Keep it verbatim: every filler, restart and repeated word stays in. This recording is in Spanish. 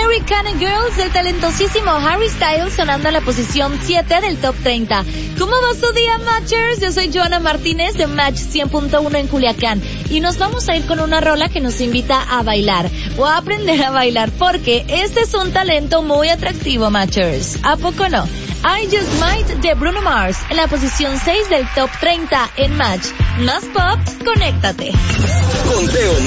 American Girls del talentosísimo Harry Styles sonando en la posición siete del Top treinta. ¿Cómo va su día, Matchers? Yo soy Joana Martínez de Match cien punto uno en Culiacán y nos vamos a ir con una rola que nos invita a bailar o a aprender a bailar porque este es un talento muy atractivo, Matchers. ¿A poco no? I Just Might de Bruno Mars en la posición seis del Top treinta en Match. Más pop, conéctate. Conteo